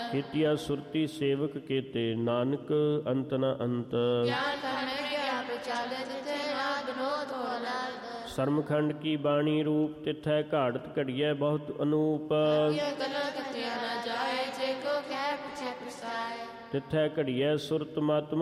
ਕੀਤਿਆ ਸੁਰਤੀ ਸੇਵਕ ਕੀਤੇ, ਨਾਨਕ ਅੰਤ ਨ ਅੰਤ। ਸਰਮਖੰਡ ਕੀ ਬਾਣੀ ਰੂਪ, ਤਿਥੈ ਘਾੜਤ ਘੜੀਐ ਬਹੁਤ ਅਨੂਪ। ਤਿਥੈ ਘੜੀਐ ਸੁਰਤ ਮਤ